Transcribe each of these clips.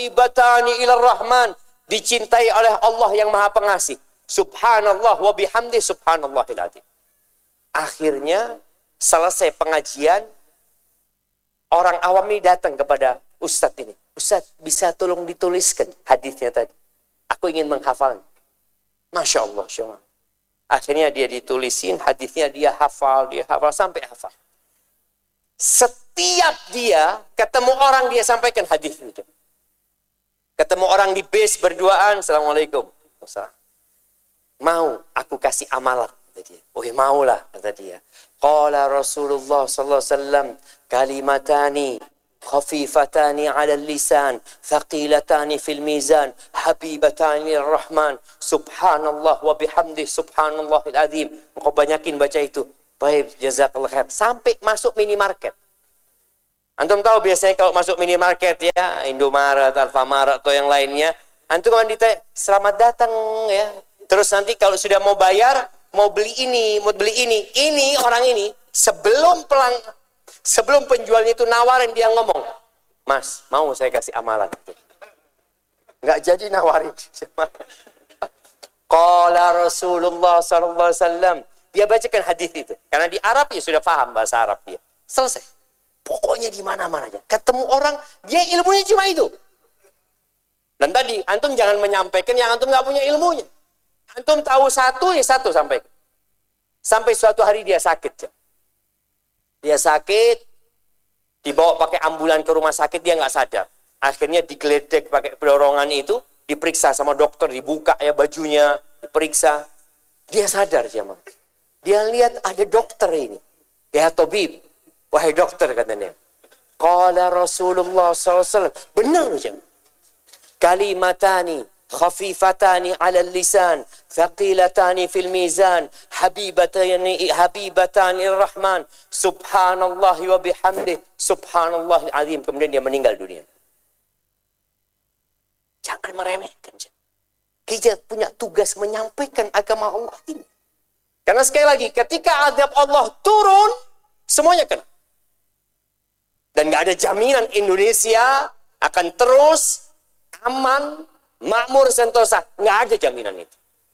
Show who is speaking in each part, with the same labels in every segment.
Speaker 1: habibatani ilar rahman, dicintai oleh Allah yang Maha Pengasih. Subhanallah wa bihamdi subhanallahil adzim. Akhirnya selesai pengajian, orang awam ini datang kepada Ustadz ini. Ustadz, bisa tolong dituliskan hadisnya tadi? Aku ingin menghafalnya. Masya Allah, Masya Allah. Akhirnya dia ditulisin hadisnya, dia hafal sampai hafal. Setiap dia ketemu orang, dia sampaikan hadis itu. Ketemu orang di bis berduaan, Assalamualaikum. Mau aku kasih amalan, kata dia. Oh ya maulah, kata dia. Qala Rasulullah sallallahu alaihi wasallam, kalimatani khafifatani 'ala lisan, thaqilatani fil mizan, habibatani ar-rahman, subhanallah wa bihamdi subhanallahil azim. Kau banyakin baca itu. Baik, jazakallah khair. Sampai masuk minimarket. Antum tahu biasanya kalau masuk minimarket ya, Indomaret, Alfamaret atau yang lainnya, antum kan ditanya, selamat datang ya. Terus nanti kalau sudah mau bayar, mau beli ini. Ini orang ini sebelum penjualnya itu nawarin, dia ngomong, Mas, mau saya kasih amalan? Nggak jadi nawarin. Qala Rasulullah sallallahu alaihi wasallam. Dia bacakan hadis itu. Karena di Arab ya sudah paham bahasa Arab dia. Selesai. Pokoknya di mana-mana aja. Ketemu orang, dia ilmunya cuma itu. Dan tadi, antum jangan menyampaikan yang antum nggak punya ilmunya. Antum tahu satu, ya satu sampaikan. Sampai suatu hari dia sakit. Dia sakit, dibawa pakai ambulan ke rumah sakit, dia nggak sadar. Akhirnya digeledek pakai dorongan itu, diperiksa sama dokter, dibuka ya bajunya, diperiksa. Dia sadar jemaah. Dia lihat ada dokter ini. Ya tabib. Wahai dokter, katanya. Qala Rasulullah SAW. Benar jemaah. Kalimatani khafifatani 'ala lisan, thaqilatani fil mizan, habibatani ar-rahman, subhanallah wa bihamdih, subhanallahil azim. Kemudian dia meninggal dunia. Jangan meremehkan. Kita punya tugas menyampaikan agama Allah ini. Karena sekali lagi, ketika azab Allah turun, semuanya kena. Dan nggak ada jaminan Indonesia akan terus aman, makmur, sentosa. Nggak ada jaminan itu.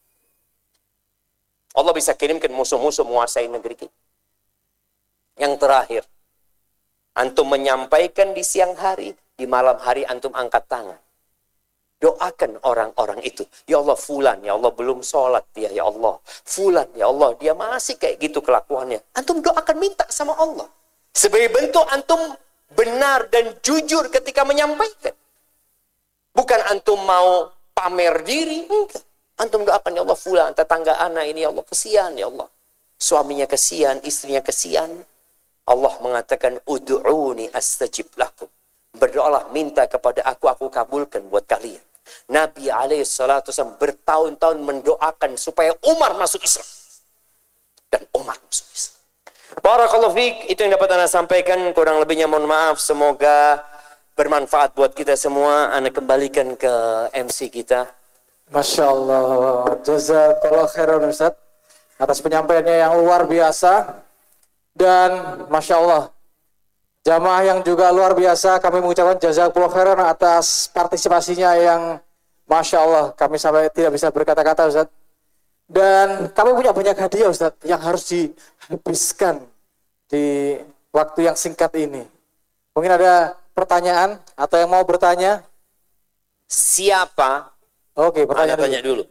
Speaker 1: Allah bisa kirimkan musuh-musuh menguasai negeri kita. Yang terakhir, antum menyampaikan di siang hari, di malam hari antum angkat tangan. Doakan orang-orang itu. Ya Allah, fulan, ya Allah belum sholat dia, ya Allah. Fulan, ya Allah, dia masih kayak gitu kelakuannya. Antum doakan, minta sama Allah. Sebagai bentuk antum benar dan jujur ketika menyampaikan. Bukan antum mau pamer diri. Enggak. Antum doakan, ya Allah fulan, tetangga anak ini, ya Allah kesian, ya Allah. Suaminya kesian, istrinya kesian. Allah mengatakan, ud'uni astajib lakum. Berdoalah, minta kepada aku kabulkan buat kalian. Nabi SAW bertahun-tahun mendoakan supaya Umar masuk Islam. Dan Umar masuk Islam. Barakallahu fiik, itu yang dapat Anda sampaikan. Kurang lebihnya mohon maaf. Semoga bermanfaat buat kita semua. Anda kembalikan ke MC kita.
Speaker 2: Masya Allah. Jazakallah khairan Ustaz atas penyampaiannya yang luar biasa. Dan Masya Allah, jamaah yang juga luar biasa, kami mengucapkan jazakallah khairan atas partisipasinya yang Masya Allah, kami sampai tidak bisa berkata-kata Ustaz. Dan kami punya banyak hadiah Ustaz yang harus dihabiskan di waktu yang singkat ini. Mungkin ada pertanyaan atau yang mau bertanya?
Speaker 1: Siapa?
Speaker 2: Oke, pertanyaan
Speaker 1: tanya dulu.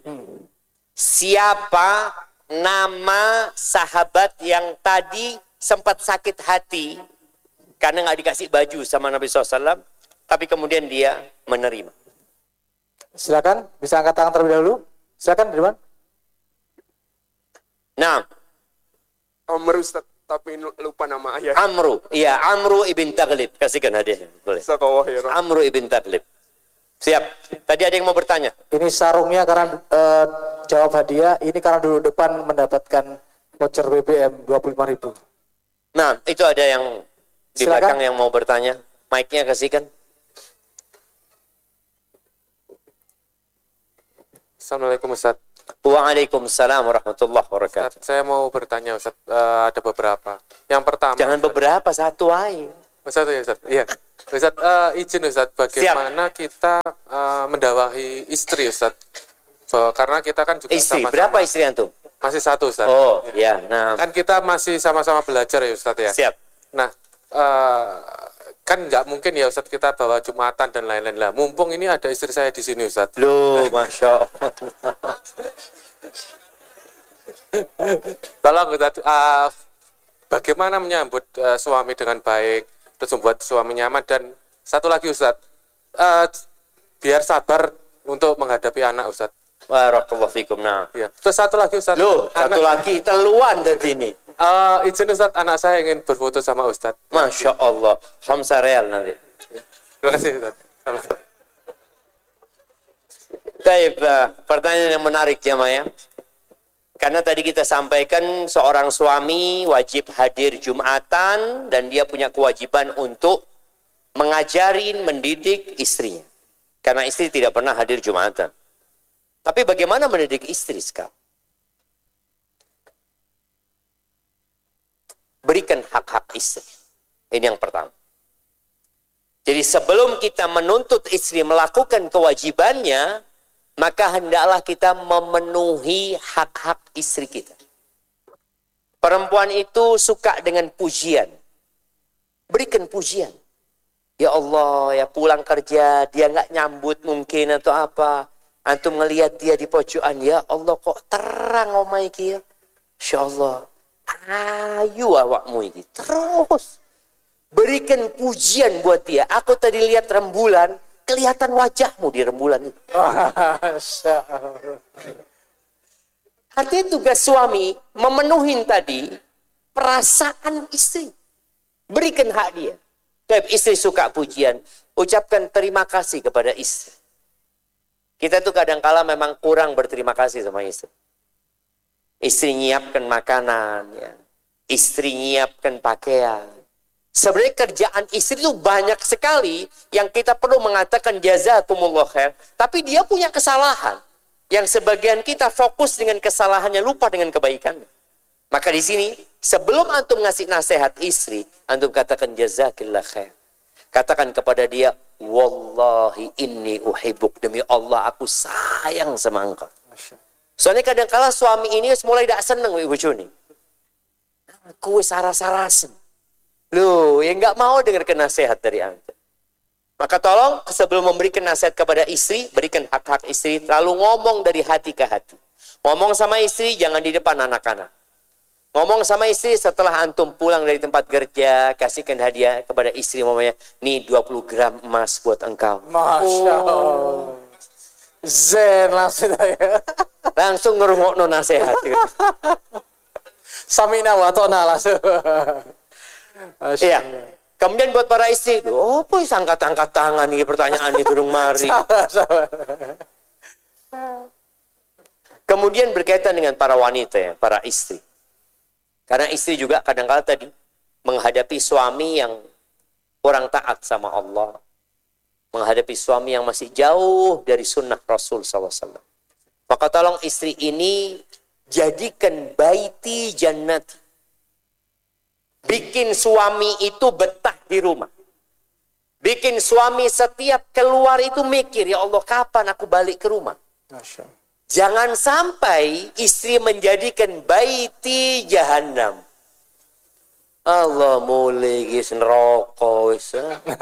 Speaker 1: Siapa nama sahabat yang tadi sempat sakit hati karena nggak dikasih baju sama Nabi SAW, tapi kemudian dia menerima?
Speaker 2: Silakan, bisa angkat tangan terlebih dahulu. Silakan, di depan.
Speaker 1: Nah,
Speaker 3: Amr Ustaz, tapi lupa nama ayah.
Speaker 1: Amru, iya, Amru ibn Taghlib. Kasihkan hadiahnya, boleh. Amru ibn Taghlib. Siap. Tadi ada yang mau bertanya.
Speaker 2: Ini sarungnya karena jawab hadiah. Ini karena dulu depan mendapatkan voucher BBM 25.000.
Speaker 1: Nah, itu ada yang di
Speaker 2: Silakan.
Speaker 1: belakang yang mau bertanya. Mic-nya kasihkan.
Speaker 3: Assalamualaikum Ustaz.
Speaker 1: Waalaikumsalam warahmatullahi wabarakatuh.
Speaker 3: Ustaz, saya mau bertanya Ustaz, ada beberapa. Yang pertama.
Speaker 1: Jangan beberapa, satu aja.
Speaker 3: Ustaz ya Ustaz. Iya.
Speaker 4: Ustaz, izin Ustaz, bagaimana kita mendakwahi istri Ustaz? Karena kita kan juga
Speaker 1: Istri,
Speaker 4: sama-sama.
Speaker 1: berapa istri antum?
Speaker 4: Masih satu Ustaz.
Speaker 1: Oh, ya. Nah,
Speaker 4: Kan kita masih sama-sama belajar ya Ustaz ya.
Speaker 1: siap.
Speaker 4: Nah, kan nggak mungkin ya Ustaz kita bawa Jumatan dan lain-lain lah. Mumpung ini ada istri saya di sini Ustaz.
Speaker 1: Loh, Masya Allah.
Speaker 4: Tolong Ustaz, bagaimana menyambut suami dengan baik, terus membuat suami nyaman, dan satu lagi Ustaz, biar sabar untuk menghadapi anak Ustaz.
Speaker 1: Barakallahu fikum. Nah.
Speaker 4: Ya. Terus satu lagi Ustaz.
Speaker 1: Loh, satu lagi teluan dari ini.
Speaker 4: Izin Ustaz, anak saya ingin berfoto sama Ustaz.
Speaker 1: Masya Allah. Khamsa real nanti.
Speaker 4: Terima kasih Ustaz. Sama-sama.
Speaker 1: Baik, pertanyaan yang menarik jamaah ya. Karena tadi kita sampaikan seorang suami wajib hadir Jumatan dan dia punya kewajiban untuk mengajarin, mendidik istrinya. Karena istri tidak pernah hadir Jumatan. Tapi bagaimana mendidik istri sekarang? Berikan hak-hak istri. Ini yang pertama. Jadi sebelum kita menuntut istri melakukan kewajibannya, maka hendaklah kita memenuhi hak-hak istri kita. Perempuan itu suka dengan pujian. Berikan pujian. Ya Allah, ya pulang kerja, dia nggak nyambut mungkin atau apa. Antum ngelihat dia di pojokan, ya Allah kok terang omai kia. Insya Allah, ayu awakmu ini. Terus berikan pujian buat dia. Aku tadi lihat rembulan, kelihatan wajahmu di rembulan itu. Artinya tugas suami memenuhi tadi perasaan istri. Berikan hak dia. Kalau istri suka pujian, ucapkan terima kasih kepada istri. Kita tuh kadang-kala memang kurang berterima kasih sama istri. Istri nyiapkan makanan, ya. Istri nyiapkan pakaian. Sebenarnya kerjaan istri itu banyak sekali yang kita perlu mengatakan jazakumullah khair. Tapi dia punya kesalahan. Yang sebagian kita fokus dengan kesalahannya, lupa dengan kebaikannya. Maka di sini, sebelum antum ngasih nasihat istri, antum katakan jazakillah khair. Katakan kepada dia, wallahi inni uhibbuk, demi Allah aku sayang sama engkau. Soalnya kadang-kala suami ini mulai tidak senang ibu bojone. Aku saras-sarasen. Loh, yang nggak mau dengar nasihat dari anda. Maka tolong sebelum memberikan nasihat kepada istri, berikan hak-hak istri, lalu ngomong dari hati ke hati. Ngomong sama istri jangan di depan anak-anak. Ngomong sama istri setelah antum pulang dari tempat kerja, kasihkan hadiah kepada istri, mamanya, nih 20 gram emas buat engkau.
Speaker 2: Masya Allah. Zen langsung ya.
Speaker 1: Langsung ngerungokno nasihat.
Speaker 2: Samina wa ta'na langsung.
Speaker 1: Iya. Kemudian buat para istri, oh boy angkat-angkat tangan nih pertanyaan itu dong mari. Kemudian berkaitan dengan para wanita ya, para istri. Karena istri juga kadang-kala tadi menghadapi suami yang kurang taat sama Allah. Menghadapi suami yang masih jauh dari sunnah Rasul SAW. Maka tolong istri ini jadikan baiti jannati. Bikin suami itu betah di rumah. Bikin suami setiap keluar itu mikir, ya Allah kapan aku balik ke rumah.
Speaker 2: Masya Allah.
Speaker 1: Jangan sampai istri menjadikan baiti jahannam. Allah mulai gis neraka wis.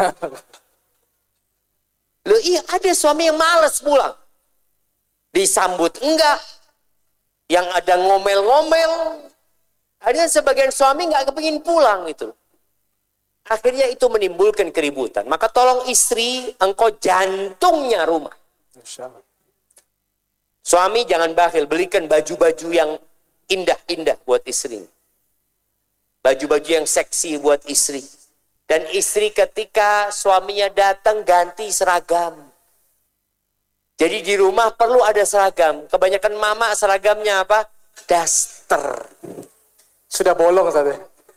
Speaker 1: Loh iya ada suami yang malas pulang. Disambut enggak. Yang ada ngomel-ngomel. Ada sebagian suami enggak kepingin pulang itu. Akhirnya itu menimbulkan keributan. Maka tolong istri, engkau jantungnya rumah.
Speaker 2: Masya Allah.
Speaker 1: Suami jangan bakhil, belikan baju-baju yang indah-indah buat istri. Baju-baju yang seksi buat istri. Dan istri ketika suaminya datang ganti seragam. Jadi di rumah perlu ada seragam. Kebanyakan mama seragamnya apa? Daster.
Speaker 2: Sudah bolong tadi.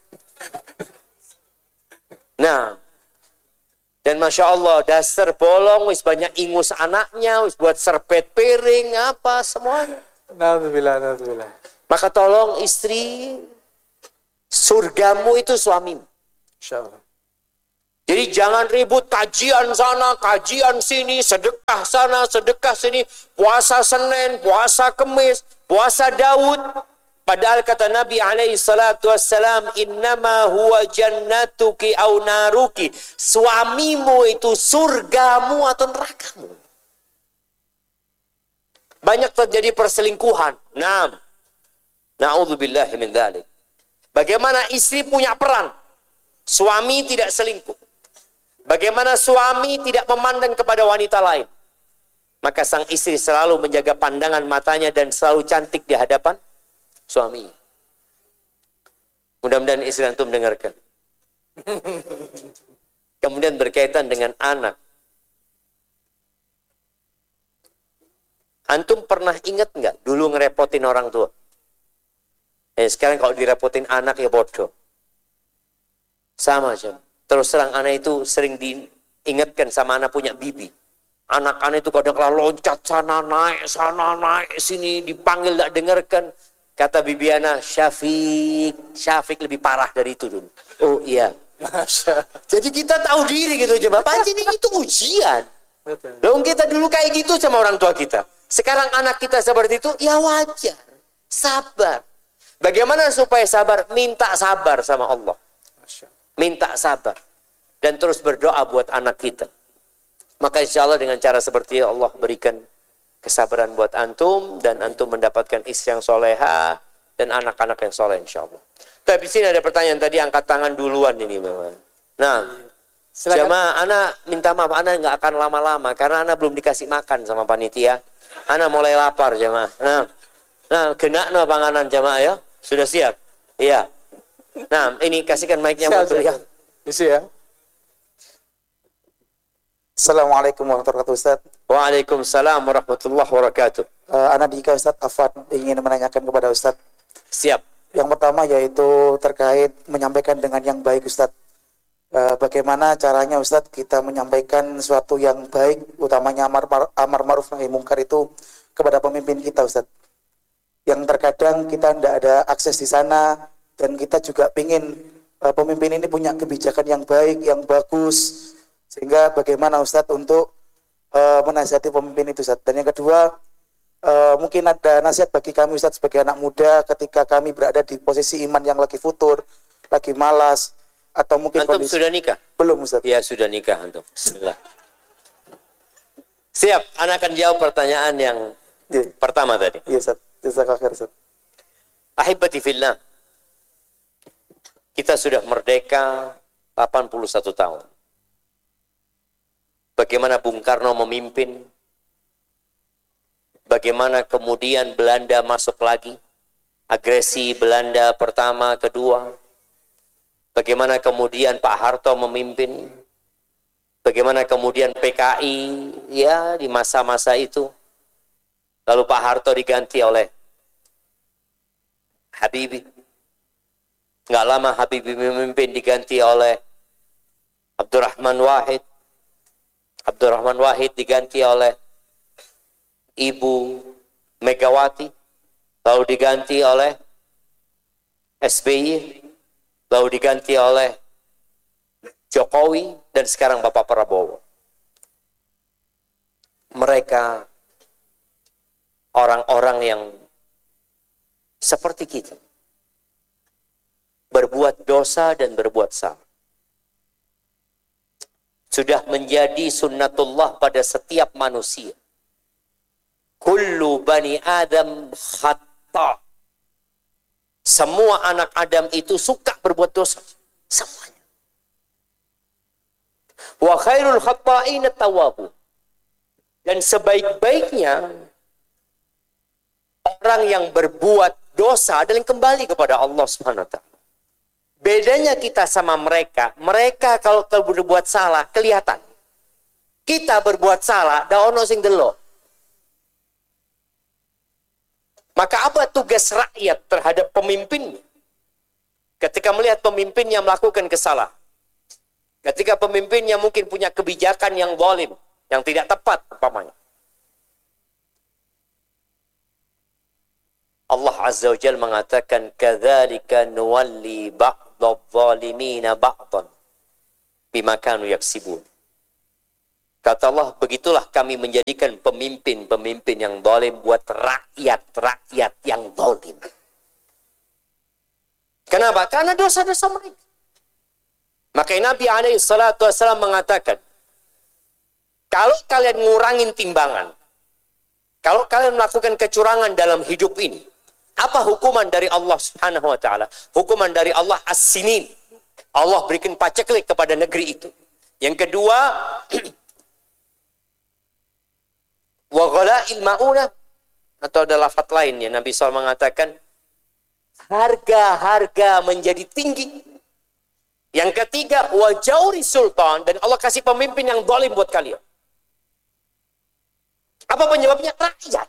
Speaker 1: Nah, dan Masya Allah, daster bolong, wis banyak ingus anaknya, wis buat serpet piring, apa, semuanya.
Speaker 2: Alhamdulillah, alhamdulillah.
Speaker 1: Maka tolong istri, surgamu itu suamimu.
Speaker 2: Insya Allah.
Speaker 1: Jadi jangan ribut kajian sana, kajian sini, sedekah sana, sedekah sini, puasa Senin, puasa Kemis, puasa Daud. Padahal kata Nabi alaihi salatu wassalam, innama huwa jannatuki au naruki. Suamimu itu surgamu atau nerakamu. Banyak terjadi perselingkuhan. Na'udzubillahi min dzalik. Bagaimana istri punya peran? Suami tidak selingkuh. Bagaimana suami tidak memandang kepada wanita lain? Maka sang istri selalu menjaga pandangan matanya dan selalu cantik di hadapan suami. Mudah-mudahan istri antum mendengarkan. Kemudian berkaitan dengan anak. Antum pernah ingat nggak dulu ngerepotin orang tua? Sekarang kalau direpotin anak ya bodoh. Sama aja. Terus terang anak itu sering diingatkan sama anak punya bibi. Anak-anak itu kadang-kadang loncat sana naik sini, dipanggil tak dengarkan. Kata bibi anak, Syafiq lebih parah dari itu dulu. Oh iya. Jadi kita tahu diri gitu coba. Panjang itu ujian. Dong kita dulu kayak gitu sama orang tua kita. Sekarang anak kita seperti itu, ya wajar. Sabar. Bagaimana supaya sabar? Minta sabar sama Allah. Minta sabar. Dan terus berdoa buat anak kita. Maka insya Allah dengan cara seperti itu Allah berikan kesabaran buat antum. Dan antum mendapatkan istri yang soleha. Dan anak-anak yang soleh insya Allah. Tapi sini ada pertanyaan tadi, angkat tangan duluan ini memang. Nah, jamaah, anak minta maaf, anak nggak akan lama-lama. Karena anak belum dikasih makan sama panitia. Anak mulai lapar jamaah. Nah, kena no panganan jamaah ya. Sudah siap? Iya. Nah, ini kasihkan mic-nya buat beliau.
Speaker 2: Isi ya. Assalamualaikum warahmatullahi wabarakatuh, Ustaz.
Speaker 1: Waalaikumsalam warahmatullahi wabarakatuh.
Speaker 2: Ana Dika, Ustaz Afwan, ingin menanyakan kepada Ustaz.
Speaker 1: Siap.
Speaker 2: Yang pertama yaitu terkait menyampaikan dengan yang baik, Ustaz. Bagaimana caranya Ustaz kita menyampaikan sesuatu yang baik, utamanya amar ma'ruf nahi mungkar itu kepada pemimpin kita, Ustaz. Yang terkadang kita tidak ada akses di sana dan kita juga ingin pemimpin ini punya kebijakan yang baik, yang bagus, sehingga bagaimana Ustaz untuk menasihati pemimpin itu, Ustaz. Dan yang kedua, mungkin ada nasihat bagi kami Ustaz sebagai anak muda ketika kami berada di posisi iman yang lagi futur, lagi malas, atau mungkin
Speaker 1: antum
Speaker 2: kondisi...
Speaker 1: sudah nikah?
Speaker 2: Belum, Ustaz.
Speaker 1: Ya, sudah nikah antum. Bismillah. Siap, anak akan jawab pertanyaan yang pertama tadi.
Speaker 2: Iya, Ustaz. Jazakallahu khair, Ustaz.
Speaker 1: Ahibati fillah. Kita sudah merdeka 81 tahun. Bagaimana Bung Karno memimpin? Bagaimana kemudian Belanda masuk lagi? Agresi Belanda pertama, kedua. Bagaimana kemudian Pak Harto memimpin? Bagaimana kemudian PKI ya di masa-masa itu? Lalu Pak Harto diganti oleh Habibie. Nggak lama Habibie memimpin, diganti oleh Abdurrahman Wahid. Abdurrahman Wahid diganti oleh Ibu Megawati. Lalu diganti oleh SBY. Lalu diganti oleh Jokowi. Dan sekarang Bapak Prabowo. Mereka orang-orang yang seperti kita. Berbuat dosa dan berbuat salah. Sudah menjadi sunnatullah pada setiap manusia. Kullu bani Adam khata. Semua anak Adam itu suka berbuat dosa. Semuanya. Wa khairul khata'ina tawwabun. Dan sebaik-baiknya orang yang berbuat dosa adalah yang kembali kepada Allah Subhanahu wa taala. Bedanya kita sama mereka kalau berbuat salah kelihatan. Kita berbuat salah, da ono sing delok. Maka apa tugas rakyat terhadap pemimpinnya? Ketika melihat pemimpinnya melakukan kesalahan. Ketika pemimpinnya mungkin punya kebijakan yang zalim, yang tidak tepat umpamanya. Allah Azza wa Jalla mengatakan kadzalika nuwalli ba'dadh-dhalimina ba'dhan. bima kanu yaksibun. Kata Allah, begitulah kami menjadikan pemimpin-pemimpin yang zalim buat rakyat-rakyat yang zalim. Kenapa? Karena dosa-dosa mereka. Makanya Nabi SAW mengatakan, kalau kalian ngurangin timbangan, kalau kalian melakukan kecurangan dalam hidup ini, apa hukuman dari Allah Subhanahu wa taala? Hukuman dari Allah as-sinin. Allah berikan paceklik kepada negeri itu. Yang kedua, wa ghala'il ma'unah, atau ada lafaz lainnya Nabi SAW mengatakan harga-harga menjadi tinggi. Yang ketiga, wa jauri sultan, dan Allah kasih pemimpin yang zalim buat kalian. Apa penyebabnya? Rakyat.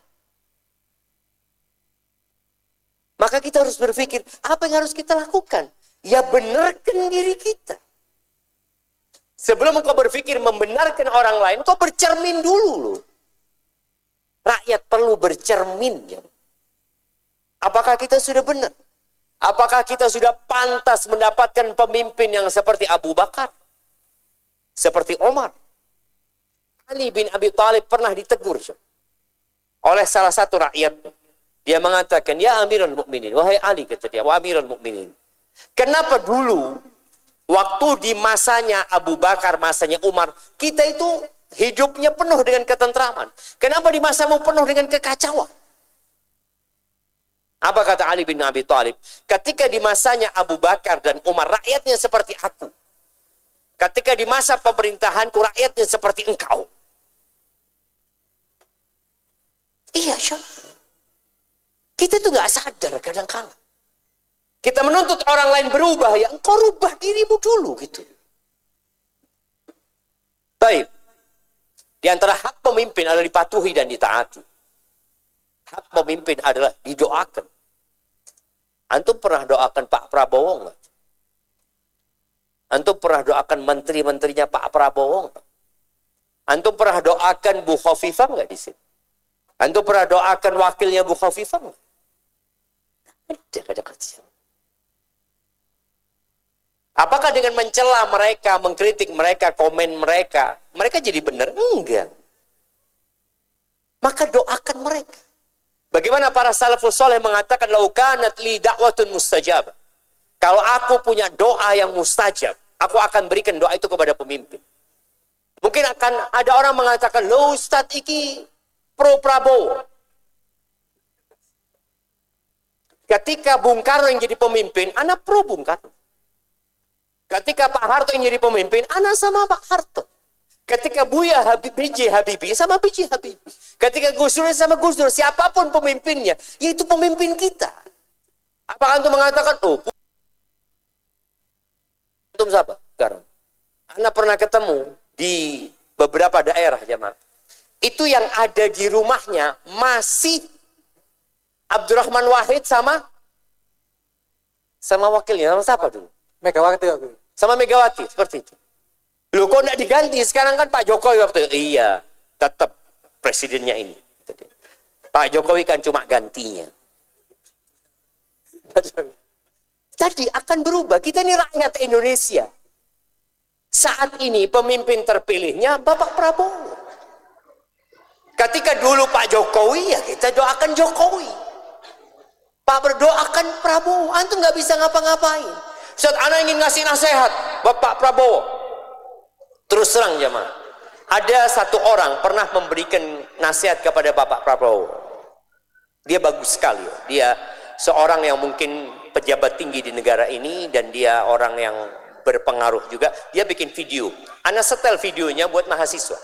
Speaker 1: Maka kita harus berpikir, apa yang harus kita lakukan? Ya benarkan diri kita. Sebelum engkau berpikir membenarkan orang lain, engkau bercermin dulu loh. Rakyat perlu bercermin. Ya. Apakah kita sudah benar? Apakah kita sudah pantas mendapatkan pemimpin yang seperti Abu Bakar? Seperti Omar? Ali bin Abi Thalib pernah ditegur oleh salah satu rakyat. Dia mengatakan, ya Amirul Mukminin, wahai Ali, kata dia, wahai Amirul Mukminin. Kenapa dulu, waktu di masanya Abu Bakar, masanya Umar, kita itu hidupnya penuh dengan ketentraman. Kenapa di masamu penuh dengan kekacauan? Apa kata Ali bin Abi Thalib? Ketika di masanya Abu Bakar dan Umar, rakyatnya seperti aku. Ketika di masa pemerintahanku, rakyatnya seperti engkau. Iya, Syah. Kita itu nggak sadar kadang-kadang. Kita menuntut orang lain berubah, ya engkau rubah dirimu dulu gitu. Baik. Di antara hak pemimpin adalah dipatuhi dan ditaati. Hak pemimpin adalah didoakan. Antum pernah doakan Pak Prabowo nggak? Antum pernah doakan menteri-menterinya Pak Prabowo nggak? Antum pernah doakan Bu Khofifah nggak di sini? Antum pernah doakan wakilnya Bu Khofifah nggak? Ada kecil. Apakah dengan mencela mereka, mengkritik mereka, komen mereka, mereka jadi benar? Enggak. Maka doakan mereka. Bagaimana para salafus soleh mengatakan, lau kanat li da'watun mustajab. Kalau aku punya doa yang mustajab, aku akan berikan doa itu kepada pemimpin. Mungkin akan ada orang mengatakan, lo Ustadz iki pro Prabowo. Ketika Bung Karno yang jadi pemimpin, anak pro Bung Karno. Ketika Pak Harto yang jadi pemimpin, anak sama Pak Harto. Ketika Buya B.J. Habibie sama B.J. Habibie. Ketika Gus Dur sama Gus Dur, siapapun pemimpinnya, yaitu pemimpin kita. Apakah antum mengatakan, oh, antum siapa? Sekarang. Anda pernah ketemu di beberapa daerah, jemaah. Itu yang ada di rumahnya masih Abdurrahman Wahid sama wakilnya, sama siapa dulu?
Speaker 2: Megawati.
Speaker 1: Sama Megawati, seperti itu. Loh kok enggak diganti? Sekarang kan Pak Jokowi waktu itu. Iya, tetap presidennya ini. Pak Jokowi kan cuma gantinya. Tadi akan berubah. Kita ini rakyat Indonesia. Saat ini pemimpin terpilihnya Bapak Prabowo. Ketika dulu Pak Jokowi, ya kita doakan Jokowi. Pak berdoakan Prabowo. Antum nggak bisa ngapa-ngapain. Saat anak ingin ngasih nasihat buat Pak Prabowo. Terus terang jemaah, ada satu orang pernah memberikan nasihat kepada Bapak Prabowo. Dia bagus sekali. Dia seorang yang mungkin pejabat tinggi di negara ini dan dia orang yang berpengaruh juga. Dia bikin video. Ana setel videonya buat mahasiswa.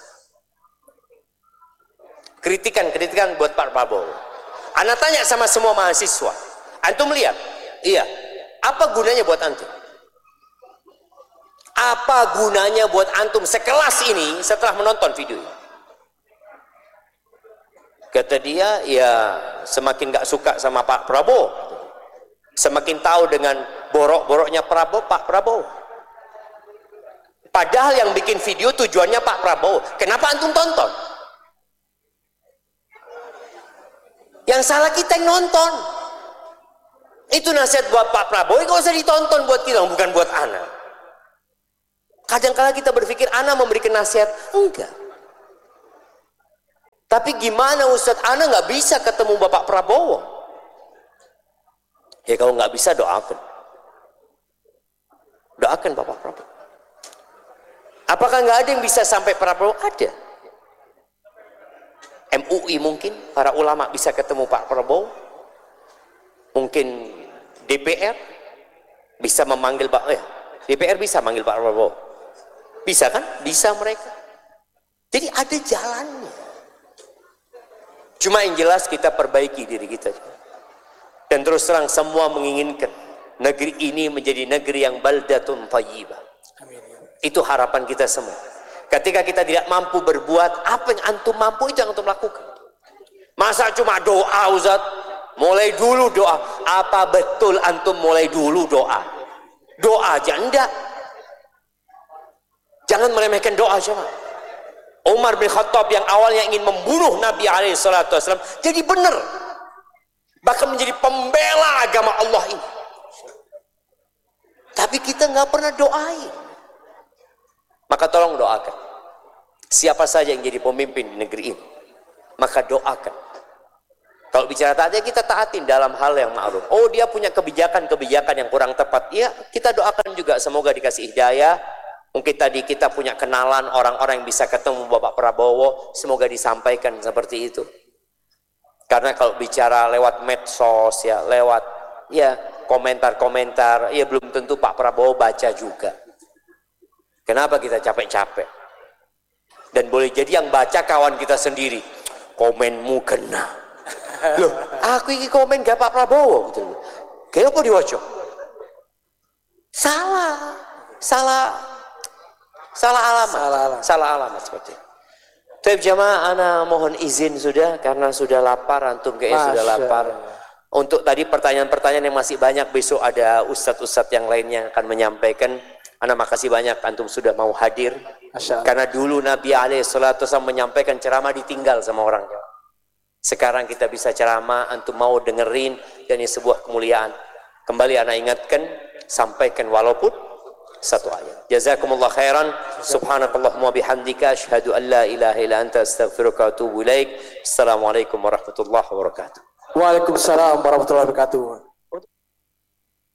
Speaker 1: Kritikan buat Pak Prabowo. Ana tanya sama semua mahasiswa. Antum lihat? Iya. Apa gunanya buat antum? Apa gunanya buat antum sekelas ini setelah menonton video ini? Kata dia, ya semakin gak suka sama Pak Prabowo, semakin tahu dengan borok-boroknya Pak Prabowo. Padahal yang bikin video tujuannya Pak Prabowo. Kenapa antum tonton? Yang salah kita yang nonton. Itu nasihat buat Pak Prabowo, gak usah ditonton buat kita, bukan buat anak. Kadang-kala kita berpikir ana memberikan nasihat, enggak. Tapi gimana Ustadz, ana nggak bisa ketemu Bapak Prabowo. Ya kalau nggak bisa doakan. Doakan Bapak Prabowo. Apakah nggak ada yang bisa sampai Prabowo? Ada. MUI mungkin, para ulama bisa ketemu Pak Prabowo. Mungkin DPR bisa memanggil Pak, DPR bisa manggil Pak Prabowo. Bisa kan? Bisa mereka. Jadi ada jalannya. Cuma yang jelas kita perbaiki diri kita. Dan terus terang semua menginginkan negeri ini menjadi negeri yang baldatun thayyibah. Itu harapan kita semua. Ketika kita tidak mampu berbuat, apa yang antum mampu itu yang antum lakukan. Masa cuma doa Ustaz? Mulai dulu doa. Apa betul antum mulai dulu doa? Doa aja enggak. Jangan meremehkan doa coba. Umar bin Khattab yang awalnya ingin membunuh Nabi SAW jadi benar, bahkan menjadi pembela agama Allah ini. Tapi kita nggak pernah doain. Maka tolong doakan. Siapa saja yang jadi pemimpin di negeri ini, maka doakan. Kalau bicara taat, ya kita taatin dalam hal yang ma'ruf. Oh, dia punya kebijakan-kebijakan yang kurang tepat, ya kita doakan juga semoga dikasih hidayah. Mungkin tadi kita punya kenalan orang-orang yang bisa ketemu Bapak Prabowo, semoga disampaikan seperti itu. Karena kalau bicara lewat medsos, ya lewat ya komentar-komentar, ya belum tentu Pak Prabowo baca juga. Kenapa kita capek-capek? Dan boleh jadi yang baca kawan kita sendiri, komenmu kena. Loh, aku ini komen gak Pak Prabowo, betul. Kenapa diwaca? Salah alamat seperti itu. Tapi jamaah, ana mohon izin sudah karena sudah lapar, antum kayaknya sudah lapar. Untuk tadi pertanyaan-pertanyaan yang masih banyak, besok ada ustadz-ustadz yang lainnya akan menyampaikan. Ana makasih banyak antum sudah mau hadir. Karena dulu Nabi SAW menyampaikan ceramah ditinggal sama orangnya. Sekarang kita bisa ceramah, antum mau dengerin, dan ini sebuah kemuliaan. Kembali ana ingatkan, sampaikan walaupun satu ayat. Jazakumullah khairan. Subhanakallahumma bihamdika asyhadu an la ilaha illa anta astaghfiruka wa atubu ilaik. Assalamualaikum warahmatullahi wabarakatuh.
Speaker 2: Waalaikumsalam warahmatullahi wabarakatuh.